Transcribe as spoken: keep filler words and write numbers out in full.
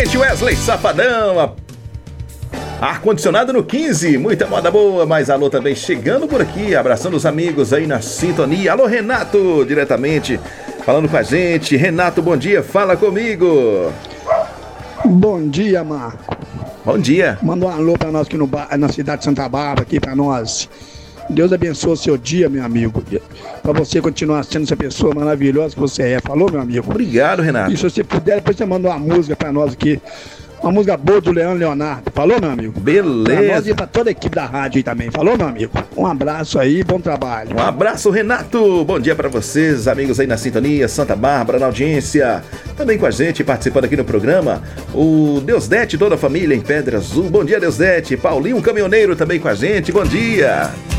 gente, Wesley Safadão. a- Ar-condicionado no quinze, muita moda boa, mas alô também chegando por aqui, abraçando os amigos aí na sintonia. Alô, Renato, diretamente falando com a gente. Renato, bom dia, fala comigo. Bom dia, Marco. Bom dia. Manda um alô pra nós aqui no ba- na cidade de Santa Bárbara, aqui pra nós. Deus abençoe o seu dia, meu amigo. Pra você continuar sendo essa pessoa maravilhosa que você é. Falou, meu amigo? Obrigado, Renato. E se você puder, depois você manda uma música pra nós aqui. Uma música boa do Leandro Leonardo. Falou, meu amigo? Pra nós Beleza. e pra toda a equipe da rádio aí também. Falou, meu amigo? Um abraço aí, bom trabalho. Um abraço, Renato. Bom dia pra vocês, amigos aí na sintonia, Santa Bárbara, na audiência. Também com a gente, participando aqui no programa, o Deusdete, toda a família em Pedra Azul. Bom dia, Deusdete. Paulinho, caminhoneiro, também com a gente. Bom dia.